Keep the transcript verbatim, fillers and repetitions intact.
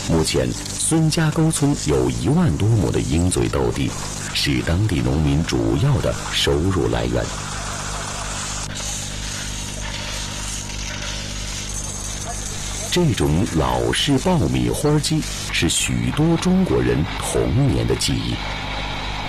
目前，孙家沟村有一万多亩的鹰嘴豆地，是当地农民主要的收入来源。这种老式爆米花鸡是许多中国人童年的记忆。